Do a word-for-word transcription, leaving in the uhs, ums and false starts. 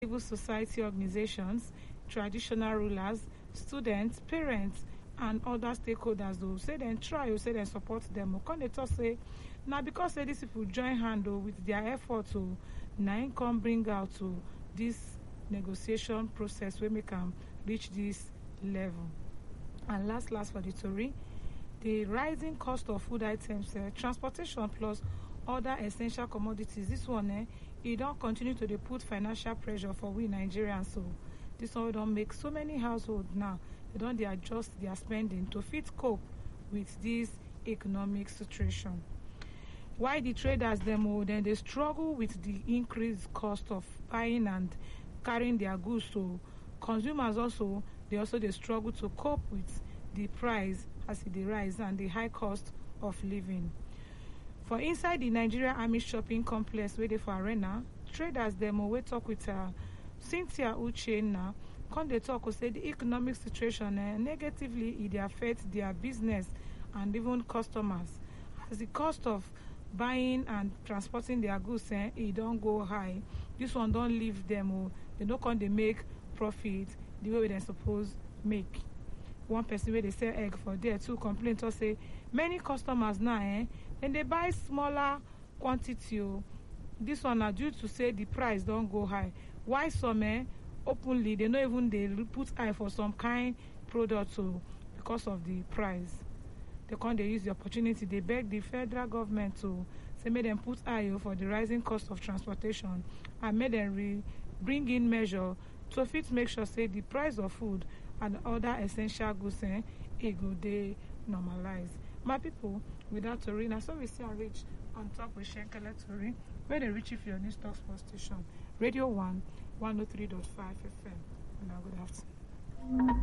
civil society organizations, traditional rulers, students, parents, and other stakeholders though say dem try o say dem support dem o come dey talk say na because say dis people join hand o with their effort o na im come bring out o dis negotiation process wey make am reach dis level. And last last for the tori, the rising cost of food items, uh, transportation plus other essential commodities, this one eh, e don continue to dey put financial pressure for we Nigerians. So this one don make so many households now they don dey adjust their spending to fit cope with this economic situation. While the traders dem o dem dey struggle with the increased cost of buying and carrying their goods, so consumers also they also dey struggle to cope with the price as e dey rise and the high cost of living. For inside the Nigeria Army shopping complex wey dey for Arena, traders dem o wey talk with uh, Cynthia Uchenna come dey talk o say the economic situation eh, negatively e dey affect their business and even customers as the cost of buying and transporting their goods eh, e don go high. This one don leave them o they no come dey make profit the way wey dem suppose make. One person wey dey sell egg for there too complain talk say many customers now eh, dem dey buy smaller quantity o. This one na due to say the price don go high, while some eh, openly they no even dey put eye for some kind products o because of the price. They come dey use the opportunity dey beg the federal government to say make dem put eye o for the rising cost of transportation and make dem re bring in measure to fit make sure say the price of food and other essential goods eh, e go dey normalized. My people, with that tori, na so we see am reach on top with Shenkele tori wey dey reach you for your news talk sports station, Radio One, one oh three point five F M. Una good afternoon.